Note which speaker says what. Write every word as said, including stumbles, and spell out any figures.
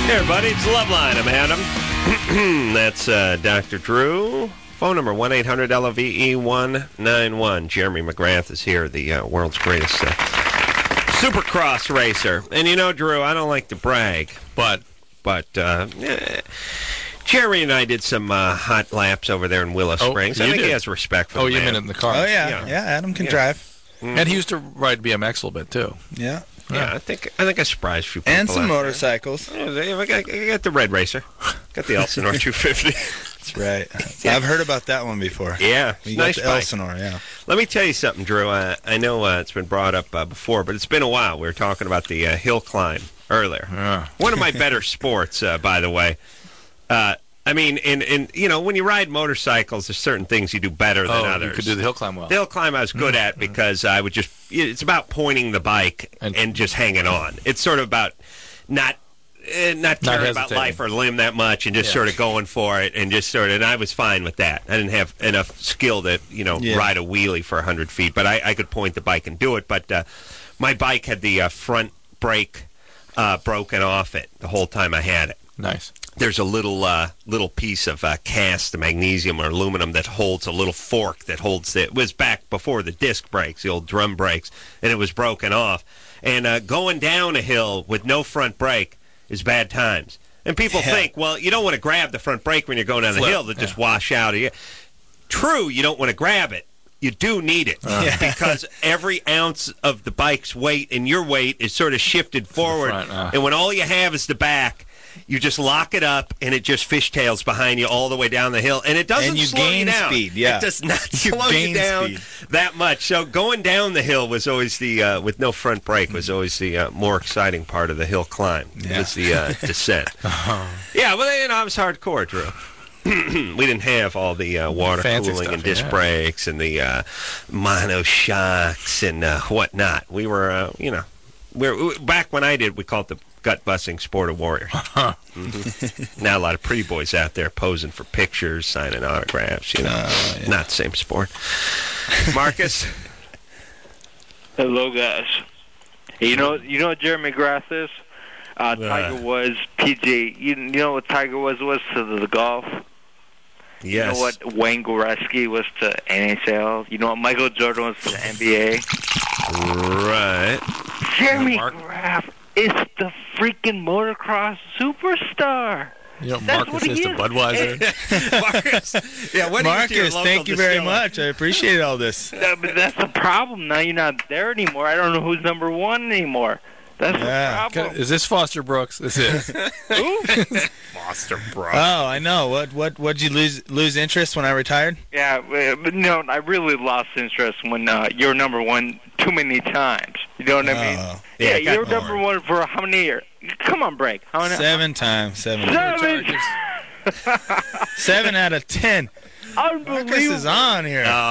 Speaker 1: Hey, everybody, it's Loveline. I'm Adam. That's uh, Doctor Drew. Phone number one eight hundred L O V E one nine one. Jeremy McGrath is here, the uh, world's greatest uh, supercross racer. And you know, Drew, I don't like to brag, but but uh, eh, Jeremy and I did some uh, hot laps over there in Willow
Speaker 2: Oh,
Speaker 1: Springs. I
Speaker 2: you
Speaker 1: think
Speaker 2: did?
Speaker 1: he has respect for
Speaker 2: Oh,
Speaker 1: the
Speaker 2: you
Speaker 1: man.
Speaker 2: meant in the car.
Speaker 3: Oh, yeah.
Speaker 1: Yeah.
Speaker 3: Yeah, Adam can
Speaker 1: Yeah.
Speaker 3: drive.
Speaker 2: And he used to ride B M X a little bit, too.
Speaker 3: Yeah.
Speaker 1: Yeah, I think I think I surprised a few people.
Speaker 3: And some
Speaker 1: out there.
Speaker 3: motorcycles.
Speaker 1: Yeah, I got, I got the Red Racer. Got the Elsinore two fifty.
Speaker 3: That's right. I've heard about that one before.
Speaker 1: Yeah,
Speaker 3: You
Speaker 1: nice
Speaker 3: got the
Speaker 1: bike.
Speaker 3: Elsinore, yeah.
Speaker 1: Let me tell you something, Drew. Uh, I know uh, it's been brought up uh, before, but it's been a while. We were talking about the uh, hill climb earlier.
Speaker 2: Yeah.
Speaker 1: One of my better sports, uh, by the way. Uh, I mean, in, in you know, when you ride motorcycles, there's certain things you do better than
Speaker 2: Oh,
Speaker 1: others.
Speaker 2: you could do the hill climb well.
Speaker 1: The hill climb I was good at because I would just, it's about pointing the bike and,
Speaker 2: And-
Speaker 1: just hanging on. It's sort of about not eh, not
Speaker 2: Not
Speaker 1: caring about
Speaker 2: hesitating.
Speaker 1: life or limb that much and just
Speaker 2: Yeah.
Speaker 1: sort of going for it and just sort of, and I was fine with that. I didn't have enough skill to, you know,
Speaker 3: Yeah.
Speaker 1: ride a wheelie for one hundred feet, but I, I could point the bike and do it. But uh, my bike had the uh, front brake uh, broken off it the whole time I had it.
Speaker 2: Nice.
Speaker 1: There's a little uh, little piece of uh, cast magnesium or aluminum that holds a little fork that holds it. It was back before the disc brakes, the old drum brakes, and it was broken off. And uh, going down a hill with no front brake is bad times. And people
Speaker 3: Yeah.
Speaker 1: think, well, you don't want to grab the front brake when you're going down the
Speaker 2: Flip,
Speaker 1: hill to just wash out of you. True, you don't want to grab it. You do need it
Speaker 3: Yeah.
Speaker 1: because every ounce of the bike's weight and your weight is sort of shifted forward.
Speaker 2: front, uh.
Speaker 1: And when all you have is the back, you just lock it up, and it just fishtails behind you all the way down the hill, and it doesn't
Speaker 3: And you
Speaker 1: slow
Speaker 3: gain
Speaker 1: you down.
Speaker 3: speed, yeah.
Speaker 1: It does not
Speaker 3: You
Speaker 1: slow you
Speaker 3: gain
Speaker 1: down
Speaker 3: speed.
Speaker 1: that much. So going down the hill was always the uh, with no front brake was always the uh, more exciting part of the hill climb. It
Speaker 3: Yeah.
Speaker 1: was the uh, descent. Yeah, well, you know, I was hardcore, Drew. We didn't have all the uh, water
Speaker 2: Fancy
Speaker 1: cooling
Speaker 2: stuff,
Speaker 1: and disc
Speaker 2: yeah.
Speaker 1: brakes and the uh, mono shocks and uh, whatnot. We were, uh, you know, we were, back when I did, we called it the gut-busting sport of warriors. Mm-hmm. Now a lot of pretty boys out there posing for pictures, signing autographs, you know.
Speaker 3: Oh, yeah.
Speaker 1: Not the same sport. Marcus?
Speaker 4: Hello, guys. Hey, you know, you know what Jeremy McGrath is? Uh, Tiger Woods, P G. You, you know what Tiger Woods was to the, the golf?
Speaker 1: Yes.
Speaker 4: You know what Wayne Gretzky was to N H L? You know what Michael Jordan was to the N B A?
Speaker 1: Right.
Speaker 4: Jeremy
Speaker 2: Mark-
Speaker 4: McGrath is the freaking motocross superstar.
Speaker 2: You know,
Speaker 4: That's
Speaker 2: Marcus
Speaker 4: what he
Speaker 2: is to
Speaker 4: is.
Speaker 2: Budweiser.
Speaker 1: Marcus. Yeah, what
Speaker 3: Marcus,
Speaker 1: do you do to your
Speaker 3: thank
Speaker 1: local
Speaker 3: you very
Speaker 1: distiller?
Speaker 3: much. I appreciate all this.
Speaker 4: That, but that's the problem. Now you're not there anymore. I don't know who's number one anymore. That's
Speaker 3: Yeah.
Speaker 4: the problem.
Speaker 2: Is this Foster Brooks? This is.
Speaker 1: Foster Brooks.
Speaker 3: Oh, I know. What what what'd you lose lose interest when I retired?
Speaker 4: Yeah, uh, but no, I really lost interest when uh, you're number one too many times. You know what I mean?
Speaker 3: Oh,
Speaker 1: Yeah,
Speaker 4: Yeah,
Speaker 1: it got
Speaker 4: you're number one for how many years? Come on, break. How many?
Speaker 3: seven times, seven.
Speaker 4: Seven.
Speaker 3: Seven out of ten. Marcus is
Speaker 4: Unbelievable.
Speaker 3: on here.
Speaker 1: Oh,